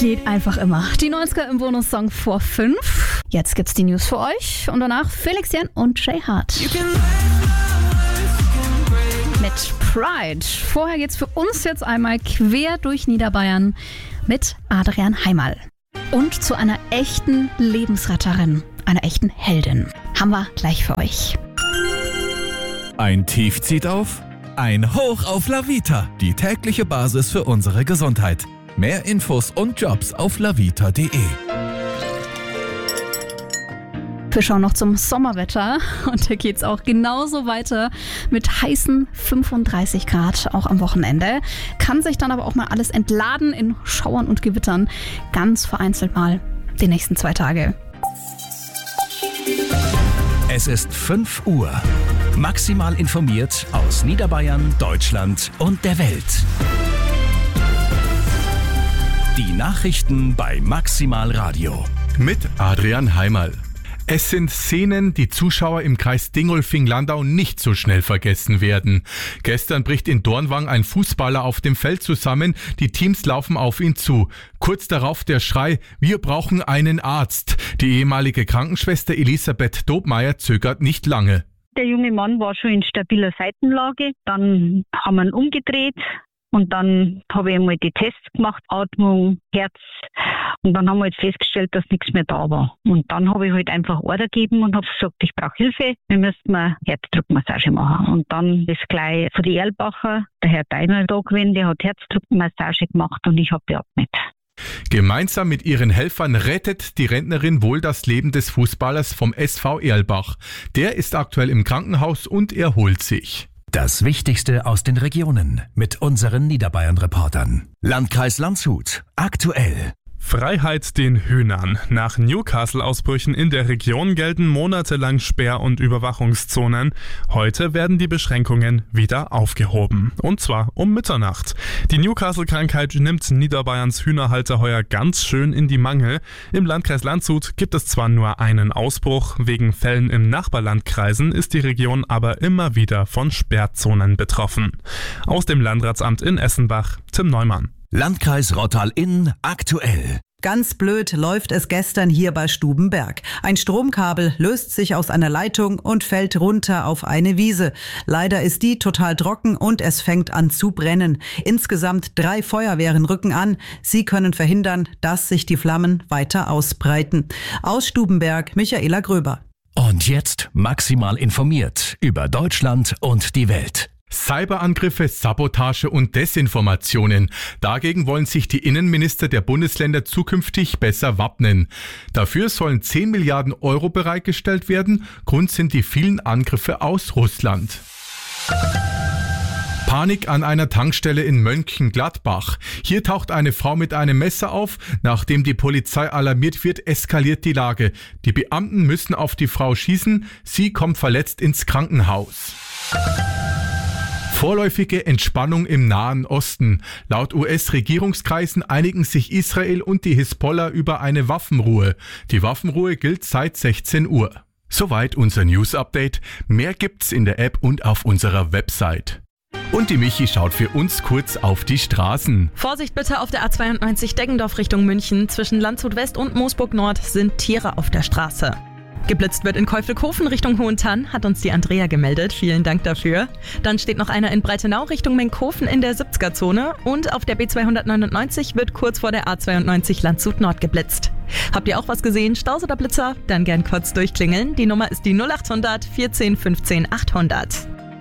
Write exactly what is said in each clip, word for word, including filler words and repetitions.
geht einfach immer. Die neunziger im Bonussong vor fünf. Jetzt gibt's die News für euch und danach Felix Jan und Jay Hart. Mit Pride. Vorher geht's für uns jetzt einmal quer durch Niederbayern mit Adrian Heimal. Und zu einer echten Lebensretterin, einer echten Heldin. Haben wir gleich für euch. Ein Tief zieht auf, ein Hoch auf La Vita, die tägliche Basis für unsere Gesundheit. Mehr Infos und Jobs auf lavita punkt de. Wir schauen noch zum Sommerwetter und da geht's auch genauso weiter mit heißen fünfunddreißig Grad, auch am Wochenende. Kann sich dann aber auch mal alles entladen in Schauern und Gewittern, ganz vereinzelt mal die nächsten zwei Tage. Es ist fünf Uhr. Maximal informiert aus Niederbayern, Deutschland und der Welt. Die Nachrichten bei Maximal Radio. Mit Adrian Heimal. Es sind Szenen, die Zuschauer im Kreis Dingolfing-Landau nicht so schnell vergessen werden. Gestern bricht in Dornwang ein Fußballer auf dem Feld zusammen, die Teams laufen auf ihn zu. Kurz darauf der Schrei, wir brauchen einen Arzt. Die ehemalige Krankenschwester Elisabeth Dobmeier zögert nicht lange. Der junge Mann war schon in stabiler Seitenlage, dann haben wir ihn umgedreht. Und dann habe ich einmal die Tests gemacht, Atmung, Herz. Und dann haben wir halt festgestellt, dass nichts mehr da war. Und dann habe ich halt einfach Order gegeben und habe gesagt, ich brauche Hilfe. Wir müssen mal Herzdruckmassage machen. Und dann ist gleich von die Erlbacher, der Herr Beiner da gewesen, der hat Herzdruckmassage gemacht und ich habe beatmet. Gemeinsam mit ihren Helfern rettet die Rentnerin wohl das Leben des Fußballers vom S V Erlbach. Der ist aktuell im Krankenhaus und erholt sich. Das Wichtigste aus den Regionen mit unseren Niederbayern-Reportern. Landkreis Landshut. Aktuell. Freiheit den Hühnern. Nach Newcastle-Ausbrüchen in der Region gelten monatelang Sperr- und Überwachungszonen. Heute werden die Beschränkungen wieder aufgehoben. Und zwar um Mitternacht. Die Newcastle-Krankheit nimmt Niederbayerns Hühnerhalter heuer ganz schön in die Mangel. Im Landkreis Landshut gibt es zwar nur einen Ausbruch, wegen Fällen im Nachbarlandkreisen ist die Region aber immer wieder von Sperrzonen betroffen. Aus dem Landratsamt in Essenbach, Tim Neumann. Landkreis Rottal-Inn aktuell. Ganz blöd läuft es gestern hier bei Stubenberg. Ein Stromkabel löst sich aus einer Leitung und fällt runter auf eine Wiese. Leider ist die total trocken und es fängt an zu brennen. Insgesamt drei Feuerwehren rücken an. Sie können verhindern, dass sich die Flammen weiter ausbreiten. Aus Stubenberg, Michaela Gröber. Und jetzt maximal informiert über Deutschland und die Welt. Cyberangriffe, Sabotage und Desinformationen. Dagegen wollen sich die Innenminister der Bundesländer zukünftig besser wappnen. Dafür sollen zehn Milliarden Euro bereitgestellt werden. Grund sind die vielen Angriffe aus Russland. Panik an einer Tankstelle in Mönchengladbach. Hier taucht eine Frau mit einem Messer auf. Nachdem die Polizei alarmiert wird, eskaliert die Lage. Die Beamten müssen auf die Frau schießen. Sie kommt verletzt ins Krankenhaus. Vorläufige Entspannung im Nahen Osten. Laut U S-Regierungskreisen einigen sich Israel und die Hisbollah über eine Waffenruhe. Die Waffenruhe gilt seit sechzehn Uhr. Soweit unser News-Update. Mehr gibt's in der App und auf unserer Website. Und die Michi schaut für uns kurz auf die Straßen. Vorsicht bitte auf der A zweiundneunzig Deggendorf Richtung München. Zwischen Landshut West und Moosburg Nord sind Tiere auf der Straße. Geblitzt wird in Käufelkofen Richtung Hohentann, hat uns die Andrea gemeldet. Vielen Dank dafür. Dann steht noch einer in Breitenau Richtung Menkhofen in der siebziger-Zone. Und auf der B zweihundertneunundneunzig wird kurz vor der A zweiundneunzig Landshut Nord geblitzt. Habt ihr auch was gesehen, Staus oder Blitzer? Dann gern kurz durchklingeln. Die Nummer ist die null achthundert vierzehn fünfzehn achthundert.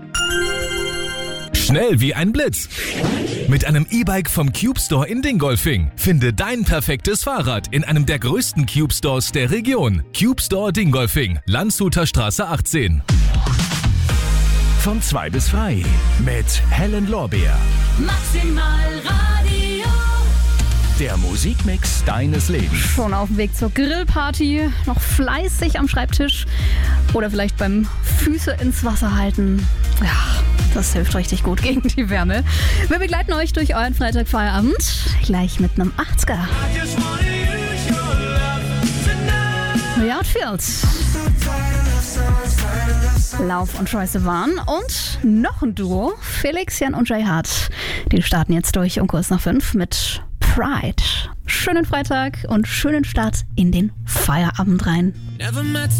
Schnell wie ein Blitz. Mit einem E-Bike vom Cube Store in Dingolfing. Finde dein perfektes Fahrrad in einem der größten Cube Stores der Region. Cube Store Dingolfing, Landshuter Straße achtzehn. Von zwei bis frei mit Helen Lorbeer. Maximal Radio. Der Musikmix deines Lebens. Schon auf dem Weg zur Grillparty, noch fleißig am Schreibtisch oder vielleicht beim Füße ins Wasser halten. Ja, das hilft richtig gut gegen die Wärme. Wir begleiten euch durch euren Freitagfeierabend, gleich mit einem achtziger. Riyad Fields, Lauf und Troye Sivan und noch ein Duo, Felix Jan und Jay Hart. Die starten jetzt durch um kurz nach fünf mit Pride. schönen Freitag und schönen Start in den Feierabend rein. Never met